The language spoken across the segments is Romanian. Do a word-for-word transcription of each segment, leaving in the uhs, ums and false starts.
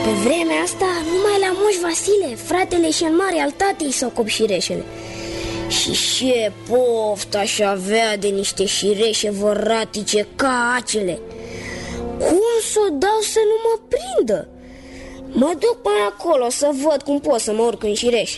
Pe vremea asta, numai la Moș Vasile, fratele și-l mare al tatei s-au cop șireșele. Și ce poftă aș avea de niște șireșe voratice ca acele. Cum s-o dau să nu mă prindă? Mă duc până acolo să văd cum pot să mă urc în șireș.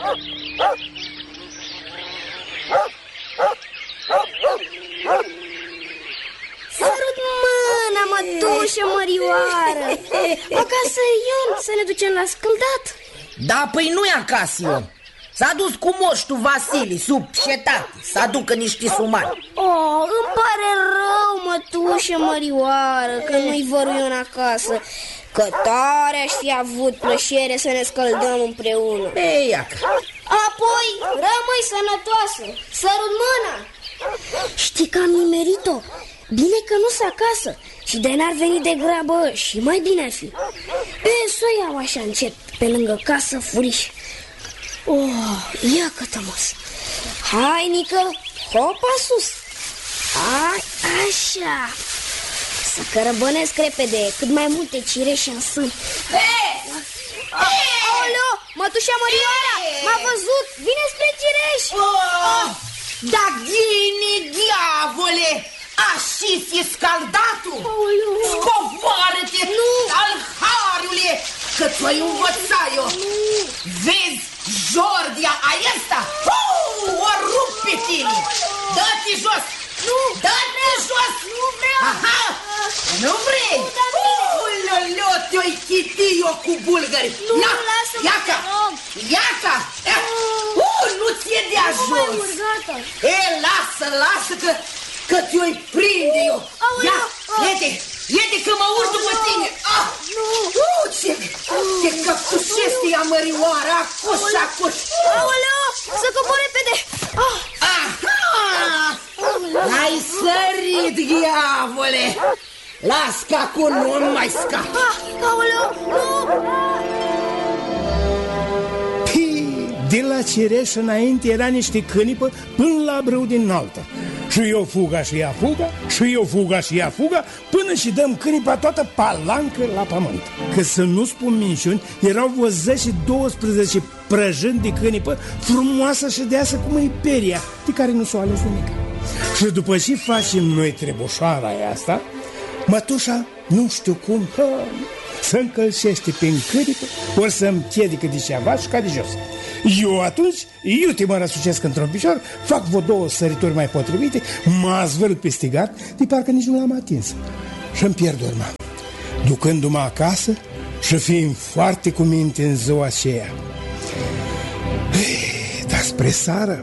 Sărut mâna, mătușă mărioară. Acasă Ion, să ne ducem la scăldat. Da, păi nu-i acasă Ion. S-a dus cu moștul Vasile sub cetate să aducă niște sumari. Oh, îmi pare rău, mătușă mărioară, că nu-i văru Ion acasă. Că tare aș fi avut plăcere să ne scăldăm împreună. Ei, iacă. Apoi, rămâi sănătoasă. Sărut mâna. Știi că am nimerit-o. Bine că nu s acasă. Și de n-ar veni de grabă și mai bine ar fi. E, să o iau așa încet pe lângă casă, furiș. Oh, ia că-tămos. Hai, Nică, hopa sus. Hai, așa. Să cărăbănesc repede cât mai multe cireșe în sân. Aoleo, mătușa Mărioara, m-a văzut, vine spre cireș. Oh, da ghine, diavole, așa e scaldatul. Scoboară-te, alhariule, că ți-o-i învăța eu. Vezi, Jordia aesta, uh, o rup pe tine. Dă-te jos. Nu, dă-te jos. Nu vreau. Aha, nu vrei? Uloleo, te-o-i chiti eu cu bulgări. Nu, lasă-mă, iaca, iaca. Uh, nu ți-e de ajuns. E, lasă, lasă că, că te-o-i prinde eu. Ia, iete, iete că mă urc după tine. Ah, uh, ce, ce căptușește ea mărioara, acuș, acuș. Aoleo, să cobor repede. Aha, ai sărit, diavole. Las că acum nu mai scap. Aoleo, nu. De la cireș înainte era niște cânipă până la brâu din altă. Și eu fuga și ea fuga, și eu fuga și ea fuga, până și dăm cânipa toată palancă la pământ. Că să nu spun minciuni, erau vreo zece și douăsprezece prăjâni de cânipă, frumoasă și deasă cum e peria, de care nu s-o ales nimic. Și după ce facem noi trebușoara asta, mătușa, nu știu cum, hă, să încălcește pe câripă, ori să-mi piedică de ceva și ca de jos. Eu atunci, iute mă răsucesc într-un picior, fac vreo două sărituri mai potrivite, mă zvârl peste gard, de parcă nici nu l-am atins. Și-mi pierd urma, ducându-mă acasă și fiind foarte cu minte în ziua aceea. Ei, dar spre sară,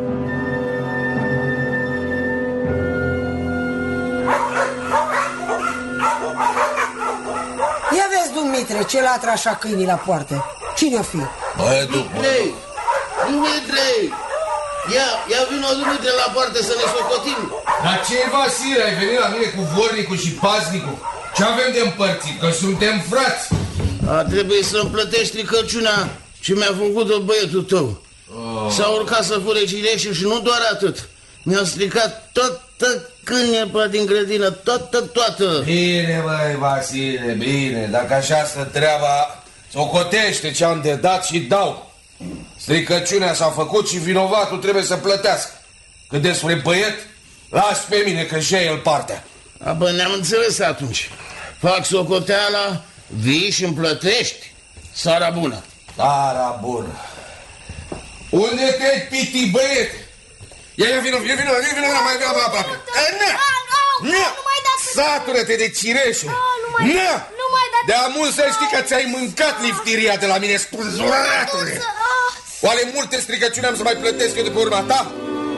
ia vezi, Dumitre, ce latră așa câinii la poartă. Cine-o fi? Băi, Dumitre, Dumitre, ia, ia vino, Dumitre, la poartă să ne socotim. Dar ce, Vasile, ai venit la mine cu vornicul și paznicul? Ce avem de împărțit? Că suntem frați. A, trebuie să-mi plătești stricăciunea ce mi-a făcut-o băietul tău. Oh. S-a urcat să fure cireșe și nu doar atât. Mi-a stricat toată cânepa din grădină, toată, toată. Bine, băi, Vasile, bine. Dacă așa stă treaba, socotește ce-am de dat și dau. Stricăciunea s-a făcut și vinovatul trebuie să plătească. Cât despre băiet, las pe mine că și el partea. A, bă, ne-am înțeles atunci. Fac socoteala, vii și-mi plătești. Seara bună. Seara bună. Unde te-ai piti, băiete? Ia, ia, vino, ia, vino, ia, vino, mai vino, mai aproape. Nu, satură-te de cireșe. Nu, de-a mult să știi că ți-ai mâncat liftiria de la mine, spânzuratule. Oare multe stricăciuni am să mai plătesc eu de pe urma ta?